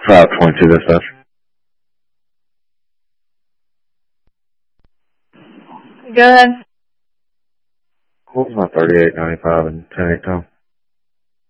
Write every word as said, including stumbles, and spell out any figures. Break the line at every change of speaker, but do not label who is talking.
five twenty-two, dispatch.
Go ahead.
What was my thirty-eight ninety-five and ten eight time?